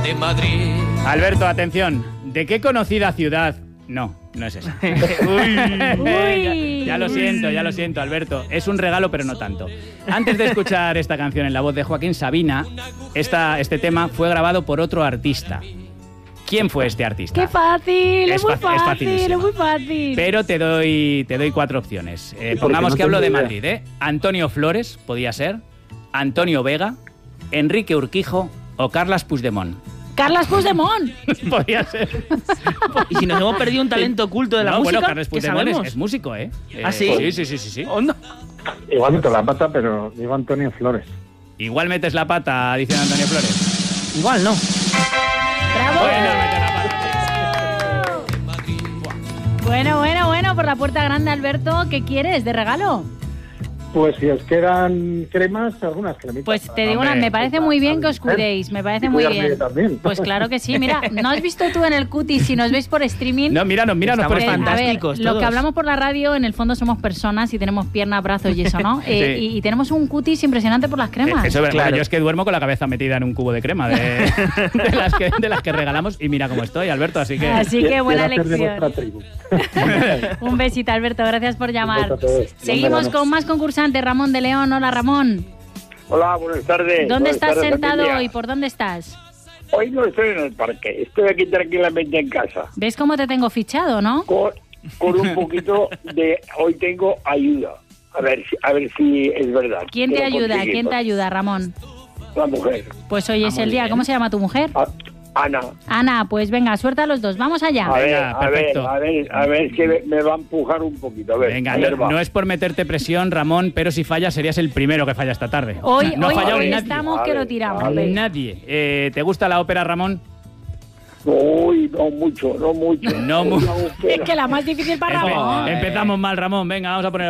de Madrid. Alberto, atención. ¿De qué conocida ciudad? No es esa. Uy. Ya lo siento, Alberto. Es un regalo, pero no tanto. Antes de escuchar esta canción en la voz de Joaquín Sabina, este tema fue grabado por otro artista. ¿Quién fue este artista? ¡Qué fácil! Es muy facilísimo. fácil. Pero te doy 4 opciones. Pongamos que hablo de Madrid, ¿eh? Antonio Flores, podía ser. Antonio Vega, Enrique Urquijo o Carles Puigdemont. ¡Carles Puigdemont! Podía ser. Y si nos hemos perdido un talento oculto de la música, bueno, Carles ¿qué Puigdemont sabemos? es músico, ¿eh? ¿Ah, sí? Sí. ¿Onda? Igual meto la pata, pero digo Antonio Flores. Igual metes la pata, dice Antonio Flores. Igual no. ¡Bravo! Bueno, por la puerta grande, Alberto. ¿Qué quieres de regalo? Pues si os quedan cremas, algunas cremitas. Pues te digo me parece muy bien que os cuidéis, me parece muy bien. También. Pues claro que sí, mira, ¿no has visto tú en el cutis, si nos veis por streaming? No, míranos Estamos por fantásticos. A ver, lo todos. que hablamos por la radio, en el fondo somos personas y tenemos piernas, brazos y eso, ¿no? Sí. Y tenemos un cutis impresionante por las cremas. Eso es verdad. Claro. Bueno, yo es que duermo con la cabeza metida en un cubo de crema de las que regalamos y mira cómo estoy, Alberto, así que... Así que buena Quiero hacer de lección. vuestra tribu. Un besito, Alberto, gracias por llamar. Un beso a todos. Seguimos Nos con vemos. más concursantes. Ramón de León, hola Ramón. Hola, buenas tardes. ¿Dónde Buenas estás tardes, sentado familia. hoy? ¿Por dónde estás? Hoy no estoy en el parque, estoy aquí tranquilamente en casa. ¿Ves cómo te tengo fichado, no? Con un poquito de... Hoy tengo ayuda. A ver si es verdad. ¿Quién te Que lo ayuda? ¿Quién conseguimos. te ayuda, Ramón? La mujer. Pues hoy es el día. ¿Cómo se llama tu mujer? Ana. Ana, pues venga, suelta a los dos. Vamos allá. A ver, Venga, perfecto. a ver, que me va a empujar un poquito. A ver, Venga, a ver, va. no es por meterte presión, Ramón, pero si fallas serías el primero que falla esta tarde. Hoy, no ha fallado hoy nadie. estamos que lo tiramos. Vale. Nadie. ¿Te gusta la ópera, Ramón? Uy, no mucho. No mu- Es que la más difícil para Ramón. Empezamos mal, Ramón. Venga, vamos a poner